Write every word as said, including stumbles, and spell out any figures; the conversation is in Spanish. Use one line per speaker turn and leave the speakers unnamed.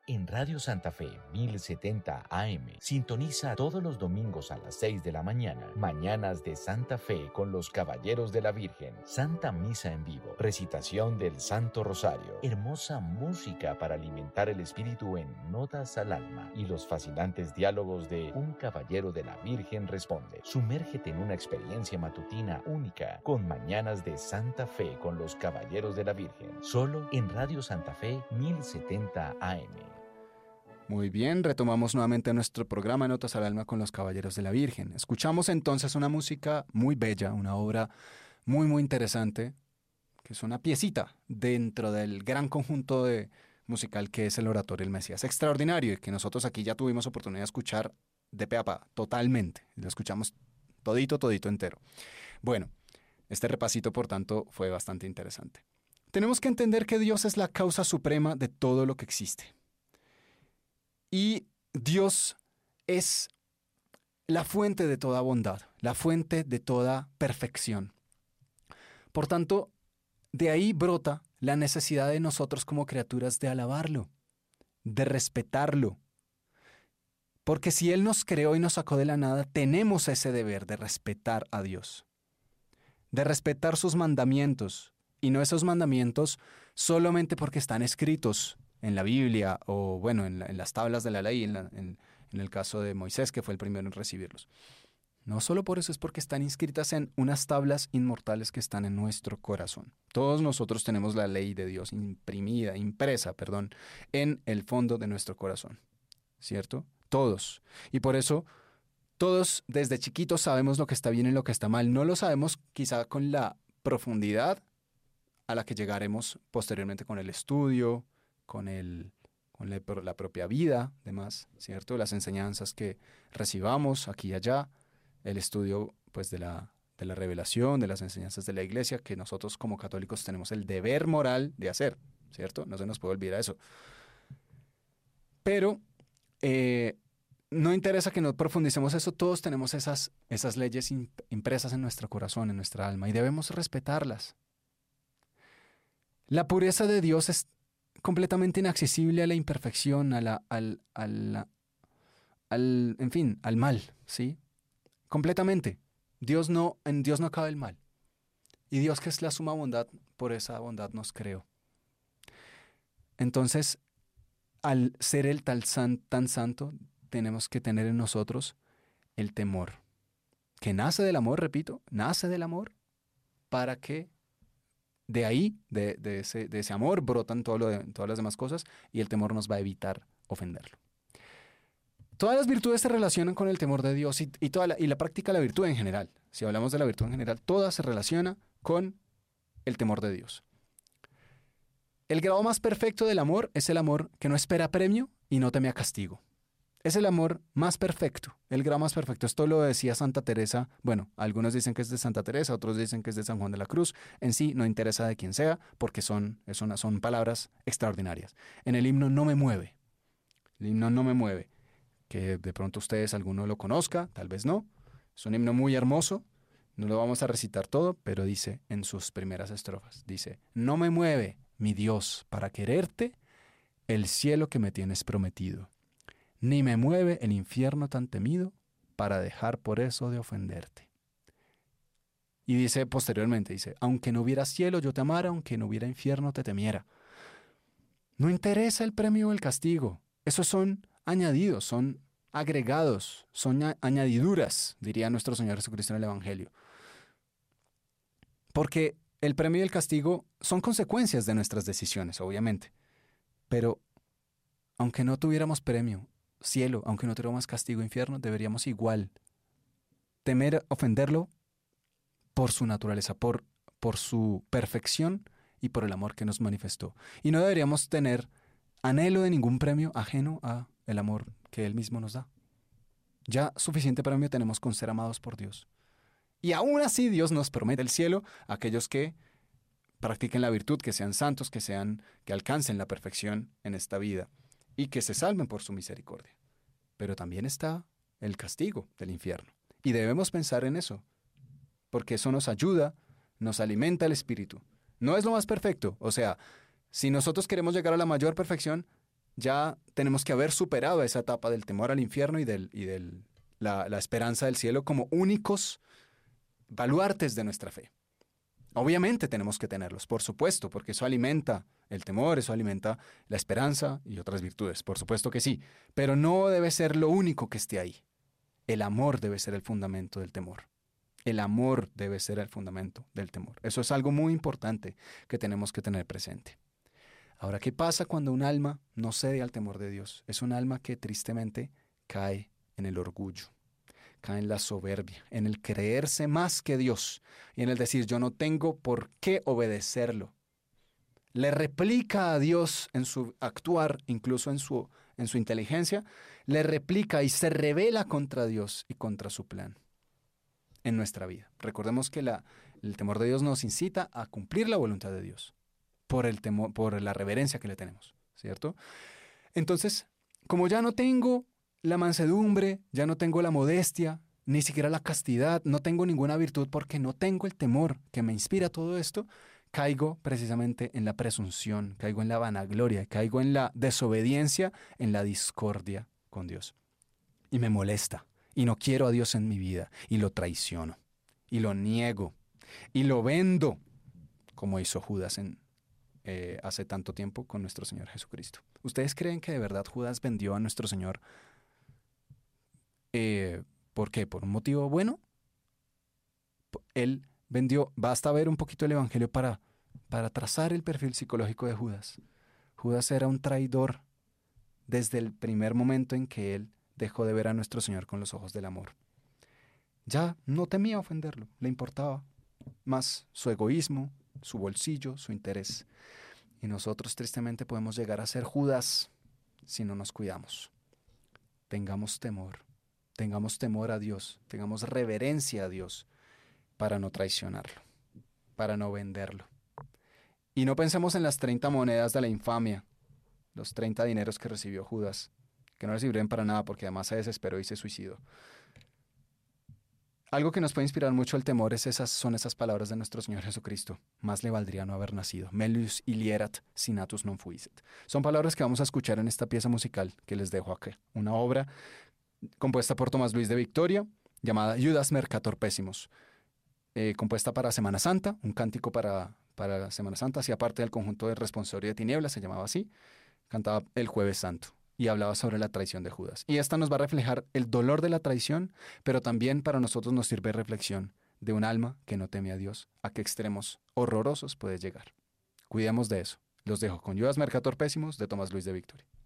En Radio Santa Fe mil setenta A M, sintoniza todos los domingos a las seis de la mañana, Mañanas de Santa Fe con los Caballeros de la Virgen, Santa Misa en vivo, recitación del Santo Rosario, hermosa música para alimentar el espíritu en Notas al Alma y los fascinantes diálogos de Un Caballero de la Virgen Responde. Sumérgete en una experiencia matutina única con Mañanas de Santa Fe con los Caballeros de la Virgen, solo en Radio Santa Fe mil setenta A M.
Muy bien, retomamos nuevamente nuestro programa Notas al Alma con los Caballeros de la Virgen. Escuchamos entonces una música muy bella, una obra muy muy interesante, que es una piecita dentro del gran conjunto de musical que es el Oratorio del Mesías. Extraordinario, y que nosotros aquí ya tuvimos oportunidad de escuchar de pe a pa, totalmente. Lo escuchamos todito, todito entero. Bueno, este repasito, por tanto, fue bastante interesante. Tenemos que entender que Dios es la causa suprema de todo lo que existe. Y Dios es la fuente de toda bondad, la fuente de toda perfección. Por tanto, de ahí brota la necesidad de nosotros como criaturas de alabarlo, de respetarlo. Porque si Él nos creó y nos sacó de la nada, tenemos ese deber de respetar a Dios, de respetar sus mandamientos, y no esos mandamientos solamente porque están escritos en la Biblia o, bueno, en, la, en las tablas de la ley, en, la, en, en el caso de Moisés, que fue el primero en recibirlos. No solo por eso, es porque están inscritas en unas tablas inmortales que están en nuestro corazón. Todos nosotros tenemos la ley de Dios imprimida, impresa, perdón, en el fondo de nuestro corazón, ¿cierto? Todos. Y por eso, todos desde chiquitos sabemos lo que está bien y lo que está mal. No lo sabemos quizá con la profundidad a la que llegaremos posteriormente con el estudio, con, el, con la, la propia vida, demás, ¿cierto? Las enseñanzas que recibamos aquí y allá, el estudio pues, de, la, de la revelación, de las enseñanzas de la Iglesia, que nosotros como católicos tenemos el deber moral de hacer, ¿cierto? No se nos puede olvidar eso. Pero eh, no interesa que no profundicemos eso, todos tenemos esas, esas leyes impresas en nuestro corazón, en nuestra alma, y debemos respetarlas. La pureza de Dios es completamente inaccesible a la imperfección, a la, al, al, al, en fin, al mal, ¿sí? Completamente. Dios no, en Dios no cabe el mal. Y Dios, que es la suma bondad, por esa bondad nos creó. Entonces, al ser el tal san, tan santo, tenemos que tener en nosotros el temor, que nace del amor, repito, nace del amor, para que de ahí, de, de, ese, de ese amor, brotan todo lo de, todas las demás cosas, y el temor nos va a evitar ofenderlo. Todas las virtudes se relacionan con el temor de Dios y, y, toda la, y la práctica de la virtud en general. Si hablamos de la virtud en general, toda se relaciona con el temor de Dios. El grado más perfecto del amor es el amor que no espera premio y no teme a castigo. Es el amor más perfecto, el grado más perfecto. Esto lo decía Santa Teresa. Bueno, algunos dicen que es de Santa Teresa, otros dicen que es de San Juan de la Cruz. En sí, no interesa de quién sea, porque son, son, son palabras extraordinarias. En el himno No me mueve. El himno No me mueve. Que de pronto ustedes, alguno lo conozca, tal vez no. Es un himno muy hermoso. No lo vamos a recitar todo, pero dice en sus primeras estrofas, dice: no me mueve, mi Dios, para quererte, el cielo que me tienes prometido. Ni me mueve el infierno tan temido para dejar por eso de ofenderte. Y dice posteriormente, dice, aunque no hubiera cielo yo te amara, aunque no hubiera infierno te temiera. No interesa el premio o el castigo. Esos son añadidos, son agregados, son a- añadiduras, diría nuestro Señor Jesucristo en el Evangelio. Porque el premio y el castigo son consecuencias de nuestras decisiones, obviamente. Pero aunque no tuviéramos premio, cielo, aunque no tuviéramos castigo, infierno, deberíamos igual temer ofenderlo por su naturaleza, por, por su perfección y por el amor que nos manifestó. Y no deberíamos tener anhelo de ningún premio ajeno a el amor que Él mismo nos da. Ya suficiente premio tenemos con ser amados por Dios. Y aún así Dios nos promete el cielo a aquellos que practiquen la virtud, que sean santos, que sean, que alcancen la perfección en esta vida y que se salven por su misericordia. Pero también está el castigo del infierno. Y debemos pensar en eso, porque eso nos ayuda, nos alimenta el espíritu. No es lo más perfecto, o sea, si nosotros queremos llegar a la mayor perfección, Ya tenemos que haber superado esa etapa del temor al infierno y, del, y del, la, la esperanza del cielo como únicos baluartes de nuestra fe. Obviamente tenemos que tenerlos, por supuesto, porque eso alimenta el temor, eso alimenta la esperanza y otras virtudes, por supuesto que sí, pero no debe ser lo único que esté ahí. El amor debe ser el fundamento del temor. El amor debe ser el fundamento del temor. Eso es algo muy importante que tenemos que tener presente. Ahora, ¿qué pasa cuando un alma no cede al temor de Dios? Es un alma que tristemente cae en el orgullo, cae en la soberbia, en el creerse más que Dios y en el decir yo no tengo por qué obedecerlo. Le replica a Dios en su actuar, incluso en su, en su inteligencia, le replica y se rebela contra Dios y contra su plan en nuestra vida. Recordemos que la, el temor de Dios nos incita a cumplir la voluntad de Dios por, el temor, por la reverencia que le tenemos, ¿cierto? Entonces, como ya no tengo la mansedumbre, ya no tengo la modestia, ni siquiera la castidad, no tengo ninguna virtud porque no tengo el temor que me inspira todo esto, caigo precisamente en la presunción, caigo en la vanagloria, caigo en la desobediencia, en la discordia con Dios. Y me molesta, y no quiero a Dios en mi vida, y lo traiciono, y lo niego, y lo vendo, como hizo Judas en, eh, hace tanto tiempo con nuestro Señor Jesucristo. ¿Ustedes creen que de verdad Judas vendió a nuestro Señor? Eh, ¿Por qué? ¿Por un motivo bueno? Él vendió, basta ver un poquito el Evangelio para, para trazar el perfil psicológico de Judas. Judas era un traidor desde el primer momento en que él dejó de ver a nuestro Señor con los ojos del amor. Ya no temía ofenderlo, le importaba más su egoísmo, su bolsillo, su interés. Y nosotros tristemente podemos llegar a ser Judas si no nos cuidamos. Tengamos temor, tengamos temor a Dios, tengamos reverencia a Dios para no traicionarlo, para no venderlo. Y no pensemos en las treinta monedas de la infamia, los treinta dineros que recibió Judas, que no le sirvieron para nada porque además se desesperó y se suicidó. Algo que nos puede inspirar mucho el temor es esas, son esas palabras de nuestro Señor Jesucristo. Más le valdría no haber nacido. Melius ilierat si natus non fuisit. Son palabras que vamos a escuchar en esta pieza musical que les dejo aquí. Una obra compuesta por Tomás Luis de Victoria, llamada Judas Mercator Pésimos. Eh, compuesta para Semana Santa, un cántico para, para Semana Santa, hacía parte del conjunto de Responsorio de Tinieblas, se llamaba así. Cantaba el Jueves Santo y hablaba sobre la traición de Judas. Y esta nos va a reflejar el dolor de la traición, pero también para nosotros nos sirve reflexión de un alma que no teme a Dios. ¿A qué extremos horrorosos puede llegar? Cuidemos de eso. Los dejo con Judas Mercator Pésimos de Tomás Luis de Victoria.